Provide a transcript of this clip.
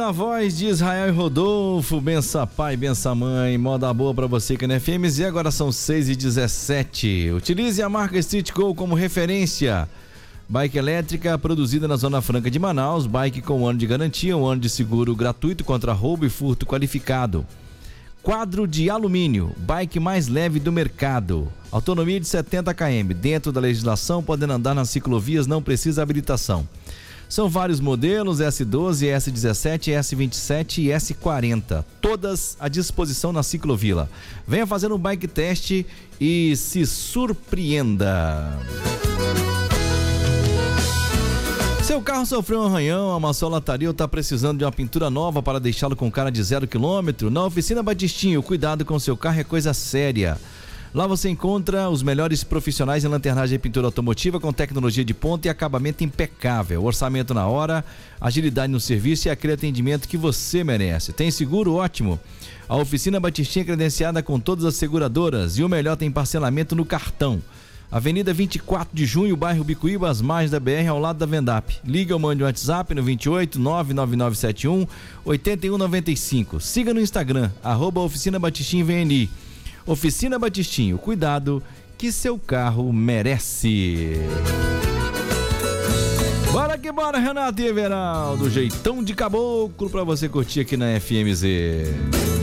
Na voz de Israel e Rodolfo, bença pai, bença mãe, moda boa pra você que é na FMZ. Agora são 6h17. Utilize a marca Street Go como referência. Bike elétrica produzida na Zona Franca de Manaus, bike com 1 ano de garantia, 1 ano de seguro gratuito contra roubo e furto qualificado. Quadro de alumínio, bike mais leve do mercado. Autonomia de 70 km, dentro da legislação, podendo andar nas ciclovias, não precisa habilitação. São vários modelos, S12, S17, S27 e S40, todas à disposição na Ciclovila. Venha fazer um bike test e se surpreenda. Seu carro sofreu um arranhão, amassou a lataria ou está precisando de uma pintura nova para deixá-lo com cara de 0 km? Na Oficina Batistinho, cuidado com seu carro é coisa séria. Lá você encontra os melhores profissionais em lanternagem e pintura automotiva com tecnologia de ponta e acabamento impecável. Orçamento na hora, agilidade no serviço e aquele atendimento que você merece. Tem seguro? Ótimo. A Oficina Batistinha é credenciada com todas as seguradoras e o melhor, tem parcelamento no cartão. Avenida 24 de Junho, bairro Bicuíba, às margens da BR, ao lado da Vendap. Liga ou mande um WhatsApp no 28 99971 8195. Siga no Instagram, @Oficina Batistinho VNI. Oficina Batistinho, cuidado que seu carro merece. Bora que bora, Renato e Everaldo, jeitão de caboclo pra você curtir aqui na FMZ.